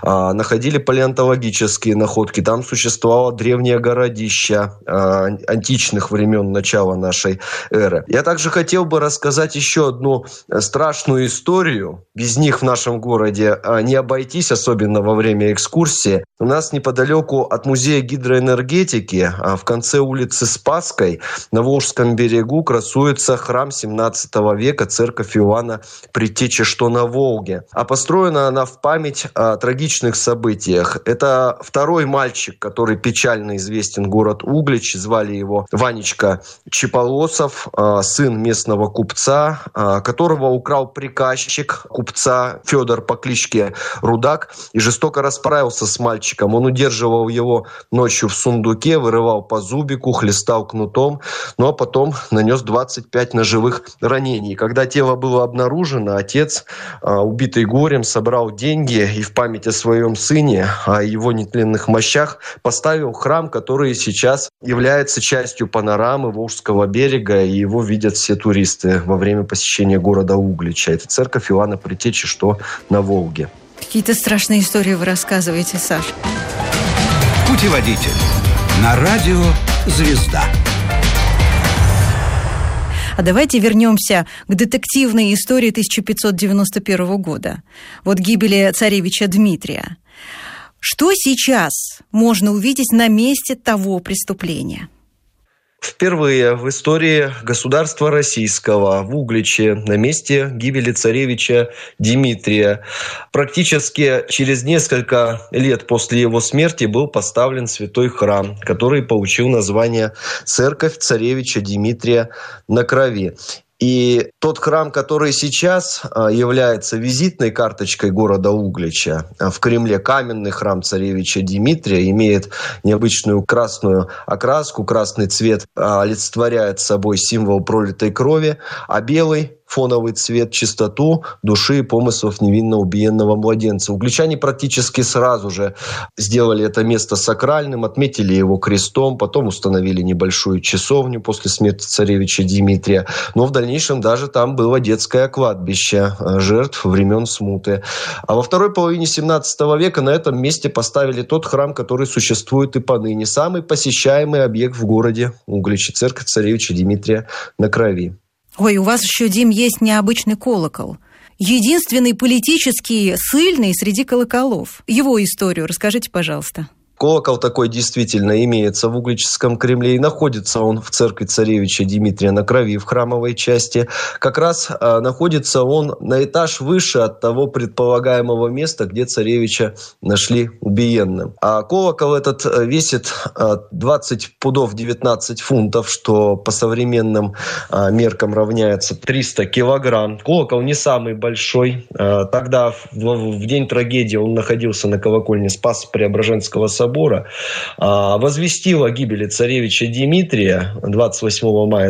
находили палеонтологические находки. Там существовало древнее городище античных времен начала нашей эры. Я также хотел бы рассказать еще одну страшную историю. Без них в нашем городе не обойтись, особенно во время экскурсии. У нас неподалеку от музея гидроэнергетики, в конце улицы Спасской, на Волжском берегу, красуется храм 17 века, церковь Иоанна Предтечи, что на Волге. А построена она в память о трагичных событиях. Это второй мальчик, который печально известен, город Углич. Звали его Ванечка Чеполосов, сын местного купца, которого украл приказчик купца Федор по кличке Рудак и жестоко расправился с мальчиком. Он удерживал его ночью в сундуке, вырывал по зубику, хлестал кнутом, ну а потом нанес 25 ножевых ранений. Когда тело было обнаружено, отец, убитый горем, собрал деньги и в память о своем сыне, о его нетленных мощах, поставил храм, который сейчас является частью панорамы Волжского берега, и его видят все туристы во время посещения города Углича. Это церковь Иоанна Предтечи, что на Волге. Какие-то страшные истории вы рассказываете, Саш. Путеводитель на радио «Звезда». А давайте вернемся к детективной истории 1591 года. Вот гибели царевича Дмитрия. Что сейчас можно увидеть на месте того преступления? Впервые в истории государства российского в Угличе на месте гибели царевича Дмитрия практически через несколько лет после его смерти был поставлен святой храм, который получил название «Церковь царевича Дмитрия на Крови». И тот храм, который сейчас является визитной карточкой города Углича, в Кремле каменный храм царевича Дмитрия, имеет необычную красную окраску, красный цвет олицетворяет собой символ пролитой крови, а белый фоновый цвет, чистоту души и помыслов невинно убиенного младенца. Угличане практически сразу же сделали это место сакральным, отметили его крестом, потом установили небольшую часовню после смерти царевича Дмитрия. Но в дальнейшем даже там было детское кладбище жертв времен смуты. А во второй половине 17 века на этом месте поставили тот храм, который существует и поныне. Самый посещаемый объект в городе Угличе, церковь царевича Дмитрия на Крови. Ой, у вас еще, Дим, есть необычный колокол. Единственный политически сильный среди колоколов. Его историю расскажите, пожалуйста. Колокол такой действительно имеется в Угличском Кремле, и находится он в церкви царевича Дмитрия на Крови, в храмовой части. Как раз находится он на этаж выше от того предполагаемого места, где царевича нашли убиенным. А колокол этот весит 20 пудов 19 фунтов, что по современным меркам равняется 300 килограмм. Колокол не самый большой. Тогда, в день трагедии, он находился на колокольне Спасо-Преображенского собора, возвестил о гибели царевича Дмитрия 28 мая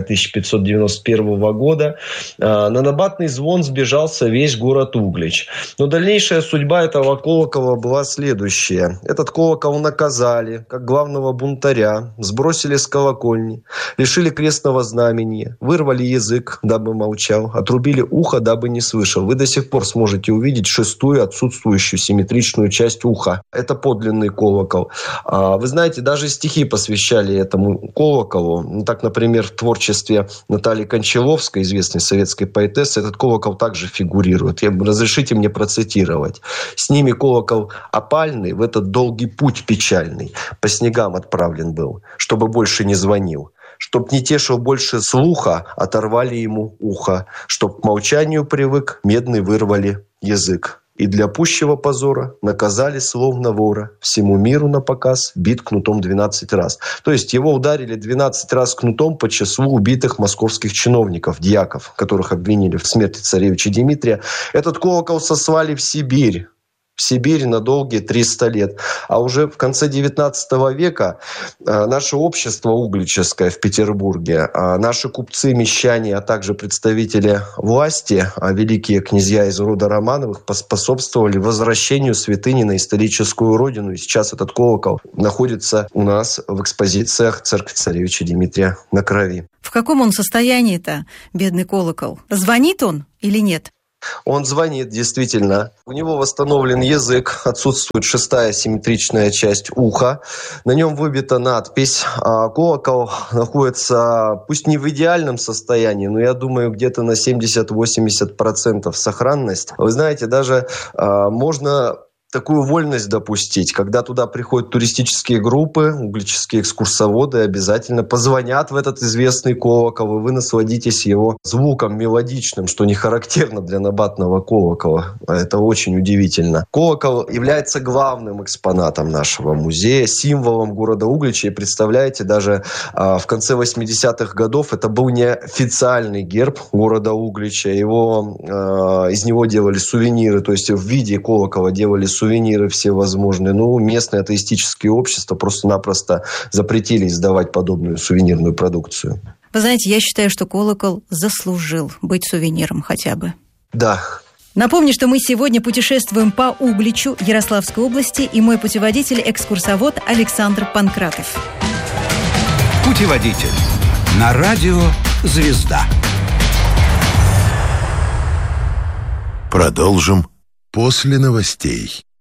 1591 года. На набатный звон сбежался весь город Углич. Но дальнейшая судьба этого колокола была следующая. Этот колокол наказали, как главного бунтаря, сбросили с колокольни, лишили крестного знамения, вырвали язык, дабы молчал, отрубили ухо, дабы не слышал. Вы до сих пор сможете увидеть шестую отсутствующую симметричную часть уха. Это подлинный колокол. Вы знаете, даже стихи посвящали этому колоколу. Так, например, в творчестве Натальи Кончаловской, известной советской поэтессы, этот колокол также фигурирует. Разрешите мне процитировать. «С ними колокол опальный в этот долгий путь печальный по снегам отправлен был, чтобы больше не звонил. Чтоб не тешил больше слуха, оторвали ему ухо. Чтоб к молчанию привык, медный вырвали язык. И для пущего позора наказали словно вора. Всему миру на показ бит кнутом 12 раз». То есть его ударили 12 раз кнутом по числу убитых московских чиновников, дьяков, которых обвинили в смерти царевича Дмитрия. Этот колокол сослали в Сибирь. В Сибирь на долгие 300 лет. А уже в конце 19 века наше общество угличское в Петербурге, наши купцы, мещане, а также представители власти, великие князья из рода Романовых, поспособствовали возвращению святыни на историческую родину. И сейчас этот колокол находится у нас в экспозициях церкви царевича Дмитрия на Крови. В каком он состоянии-то, бедный колокол? Звонит он или нет? Он звонит, действительно. У него восстановлен язык, отсутствует 6-я симметричная часть уха. На нем выбита надпись. Колокол находится, пусть не в идеальном состоянии, но я думаю, где-то на 70-80% сохранность. Вы знаете, даже можно такую вольность допустить, когда туда приходят туристические группы, углические экскурсоводы, обязательно позвонят в этот известный колокол, и вы насладитесь его звуком мелодичным, что не характерно для набатного колокола. Это очень удивительно. Колокол является главным экспонатом нашего музея, символом города Углича. И представляете, даже в конце 80-х годов это был неофициальный герб города Углича. Из него делали сувениры, то есть в виде колокола делали сувениры всевозможные. Местные атеистические общества просто-напросто запретили издавать подобную сувенирную продукцию. Вы знаете, я считаю, что колокол заслужил быть сувениром хотя бы. Да. Напомню, что мы сегодня путешествуем по Угличу Ярославской области, и мой путеводитель – экскурсовод Александр Панкратов. Путеводитель на радио «Звезда». Продолжим после новостей.